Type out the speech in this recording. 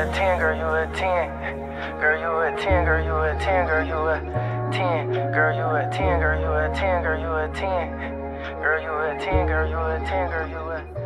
a 10, girl, you a 10. Girl, you a 10, girl, you a 10, girl, you a 10. Girl, you a 10, girl, you a 10, girl, you a 10. Girl, you a 10, girl, you a 10, girl, you a